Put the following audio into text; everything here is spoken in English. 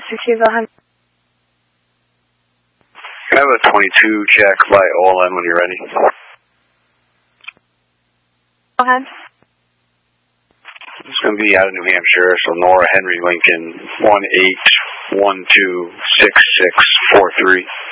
62 I have a 22 check by OLN when you're ready. Go ahead. It's going to be out of New Hampshire, so Nora Henry Lincoln 18126643.